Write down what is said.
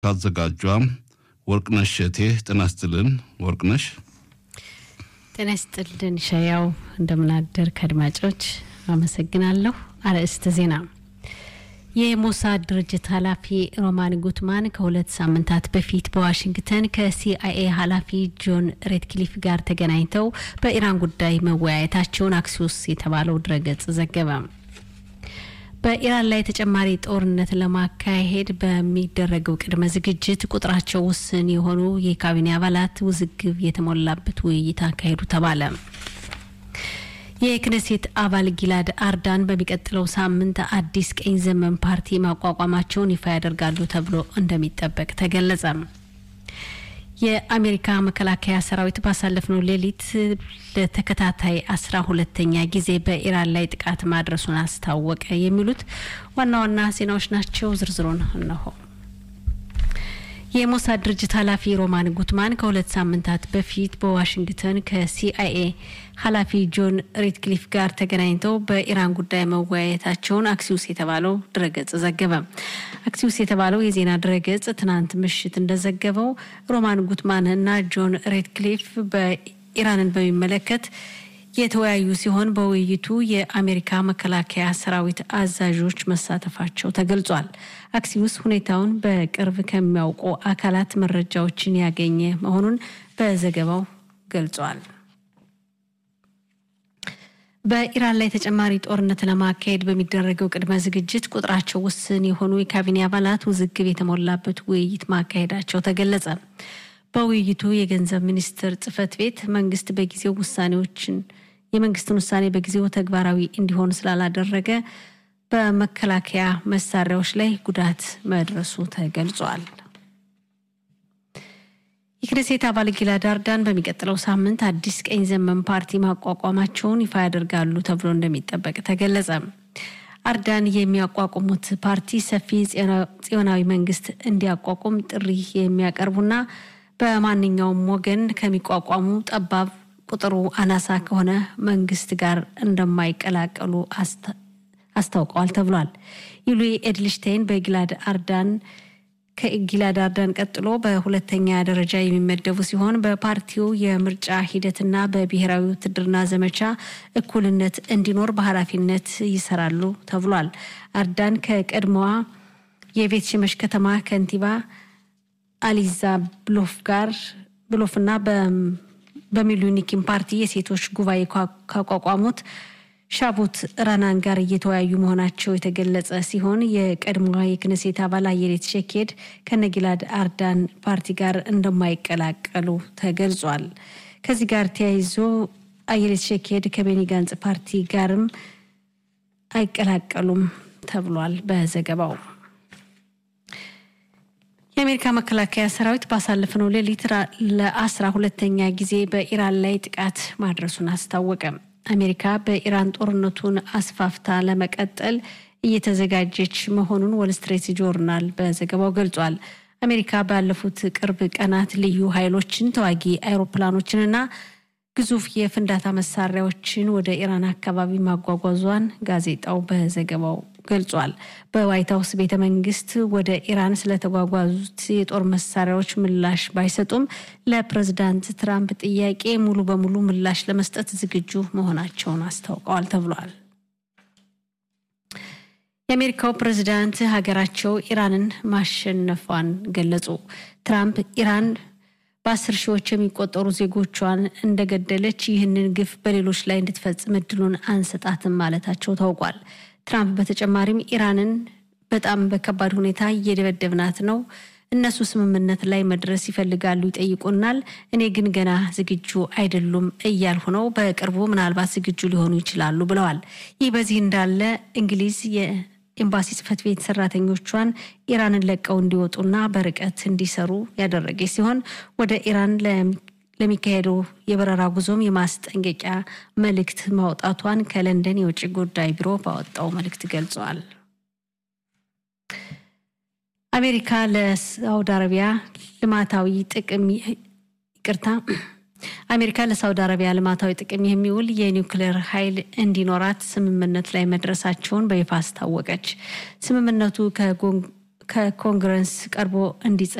ካዘጋጇ ወርቅነሽ እቴ ተናስተልን ወርቅነሽ ተናስተልን ሻያው እንደምናደር ከአድማጮች አመሰግናለሁ። አርዕስተ ዜና የሞሳድ ድርጅት ኃላፊ ሮማን ጉትማን ከሁለት ሳምንታት በፊት በዋሽንግተን ከሲአይኤ ኃላፊ ጆን ሬድክሊፍ ጋር ተገናኝተው በኢራን ጉዳይ መወያየታቸውን አክሲዮስ የተባለው ድረገጽ ዘገበ። በኢራን ላይ ተጨማሪ ጦርነት ለማካሄድ በሚደረገው ቅድመ ዝግጅት ቁጥራቸው ውስን የሆኑ የካቢኔ አባላት ውዝግብ የተሞላበት ውይይት አካሄዱ ተባለ። የክኔሴት አባል ጊላድ አርዳን በሚቀጥለው ሳምንት አዲስ ቀኝ ዘመን ፓርቲ ማቋቋማቸውን ይፋ ያደርጋሉ ተብሎ እንደሚጠበቅ ተገለጸ። የአሜሪካ መከላከያ ሰራዊት ባሳለፍነው ሌሊት ለተከታታይ 12ኛ ጊዜ በኢራን ላይ ጥቃት ማድረሱን አስታወቀ። የሚሉት ዋና ዋና ዜናዎች ናቸው። ዝርዝሩን እነሆ። የሞሳድ ድርጅት ኃላፊ ሮማን ጉትማን ከሁለት ሳምንታት በፊት በዋሽንግተን ከሲአይኤ ኃላፊ ጆን ሬድክሊፍ ጋር ተገናኝተው በኢራን ጉዳይ መወያየታቸውን አክሲዮስ የተባለው ድረገጽ ዘገበ። አክሲዮስ የተባለው የዜና ድረገጽ ትናንት ምሽት እንደዘገበው ሮማን ጉትማን እና ጆን ሬድክሊፍ በኢራንን በሚመለከት የተወያዩ ሲሆን በውይይቱ የአሜሪካ መከላከያ ሰራዊት አዛዦች መሳተፋቸው ተገልጿል። አክሲዮስ ሁኔታውን በቅርብ ከሚያውቁ አካላት መረጃዎችን ያገኘ መሆኑን በዘገባው ገልጿል። በኢራን ላይ ተጨማሪ ጦርነት ለማካሄድ በሚደረገው ቅድመ ዝግጅት ቁጥራቸው ውስን የሆኑ የካቢኔ አባላት ውዝግብ የተሞላበት ውይይት ማካሄዳቸው ተገለጸ። በውይይቱ የገንዘብ ሚኒስትር ጽፈት ቤት መንግስት በጊዜው የመንግስትን ውሳኔ በጊዜው ተግባራዊ እንዲሆን ስላላደረገ በመከላከያ መሳሪያዎች ላይ ጉዳት መድረሱ ተገልጿል። የክኔሴት አባል ጊላድ አርዳን በሚቀጥለው ሳምንት አዲስ ቀኝ ዘመን ፓርቲ ማቋቋማቸውን ይፋ ያደርጋሉ ተብሎ እንደሚጠበቅ ተገለጸ። አርዳን የሚያቋቁሙት ፓርቲ ሰፊ ጽዮናዊ መንግስት እንዲያቋቁም ጥሪ የሚያቀርቡና በማንኛውም ወገን ከሚቋቋሙ ጠባብ ቁጥሩ አናሳ ከሆነ መንግስት ጋር እንደማይቀላቀሉ አስታውቀዋል ተብሏል። ዩሊ ኤድልሽታይን በጊላድ አርዳን ቀጥሎ በሁለተኛ ደረጃ የሚመደቡ ሲሆን በፓርቲው የምርጫ ሂደትና በብሔራዊ ውትድርና ዘመቻ እኩልነት እንዲኖር በኃላፊነት ይሰራሉ ተብሏል። አርዳን ከቀድሞዋ የቤት ሽመሽ ከተማ ከንቲባ አሊዛ ብሎፍና በሚሉኒኪን ፓርቲ የሴቶች ጉባኤ ካቋቋሙት ሻቡት ራናን ጋር እየተወያዩ መሆናቸው የተገለጸ ሲሆን የቀድሞዋ የክኔሴት አባል አየሌት ሸኬድ ከነጊላድ አርዳን ፓርቲ ጋር እንደማይቀላቀሉ ተገልጿል። ከዚህ ጋር ተያይዞ አየሌት ሸኬድ ከቤኒ ጋንጽ ፓርቲ ጋርም አይቀላቀሉም ተብሏል በዘገባው። የአሜሪካ መከላከያ ሰራዊት ባሳለፈነው ሌሊት ለ12ኛ ጊዜ በኢራን ላይ ጥቃት ማድረሱን አስታወቀ። አሜሪካ በኢራን ጦርነቱን አስፋፍታ ለመቀጠል እየተዘጋጀች መሆኑን ዎል ስትሪት ጆርናል በዘገባው ገልጿል። አሜሪካ ባለፉት ቅርብ ቀናት ልዩ ኃይሎችን ተዋጊ አይሮፕላኖችንና ግዙፍ የፍንዳታ መሳሪያዎችን ወደ ኢራን አካባቢ ማጓጓዟን ጋዜጣው በዘገባው ገልጿል። በዋይት ሃውስ ቤተ መንግስት ወደ ኢራን ስለተጓጓዙት የጦር መሳሪያዎች ምላሽ ባይሰጡም ለፕሬዝዳንት ትራምፕ ጥያቄ ሙሉ በሙሉ ምላሽ ለመስጠት ዝግጁ መሆናቸውን አስታውቀዋል ተብሏል። የአሜሪካው ፕሬዝዳንት ሀገራቸው ኢራንን ማሸነፏን ገለጹ። ትራምፕ ኢራን በ10 ሺዎች የሚቆጠሩ ዜጎቿን እንደገደለች ይህንን ግፍ በሌሎች ላይ እንድትፈጽም እድሉን አንሰጣትም ማለታቸው ታውቋል። ትራምፕ በተጨማሪም ኢራንን በጣም በከባድ ሁኔታ እየደበደብናት ነው፣ እነሱ ስምምነት ላይ መድረስ ይፈልጋሉ፣ ይጠይቁናል፣ እኔ ግን ገና ዝግጁ አይደሉም እያልሁ ነው፣ በቅርቡ ምናልባት ዝግጁ ሊሆኑ ይችላሉ ብለዋል። ይህ በዚህ እንዳለ እንግሊዝ የኤምባሲ ጽፈት ቤት ሰራተኞቿን ኢራንን ለቀው እንዲወጡና በርቀት እንዲሰሩ ያደረገች ሲሆን ወደ ኢራን ለሚካሄደው የበረራ ጉዞም የማስጠንቀቂያ መልእክት ማውጣቷን ከለንደን የውጭ ጉዳይ ቢሮ ባወጣው መልእክት ገልጿል። አሜሪካ ለሳውዲ አረቢያ ልማታዊ ጥቅም የሚውል የኒውክሌር ኃይል እንዲኖራት ስምምነት ላይ መድረሳቸውን በይፋ አስታወቀች። ስምምነቱ ከኮንግረስ ቀርቦ እንዲጸድቅ